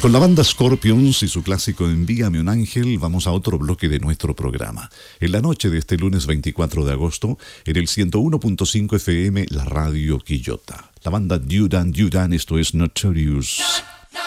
Con la banda Scorpions y su clásico Envíame un ángel, vamos a otro bloque de nuestro programa. En la noche de este lunes 24 de agosto, en el 101.5 FM, la radio Quillota. La banda Duran Duran, esto es Notorious.